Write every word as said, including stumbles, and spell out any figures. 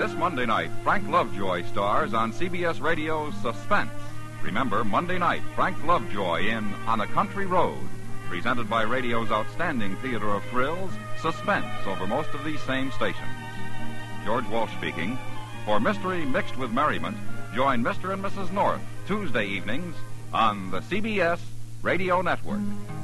This Monday night, Frank Lovejoy stars on C B S Radio's Suspense. Remember, Monday night, Frank Lovejoy in On a Country Road, presented by radio's outstanding theater of thrills, Suspense, over most of these same stations. George Walsh speaking. For mystery mixed with merriment, join Mister and Missus North Tuesday evenings on the C B S Radio Network.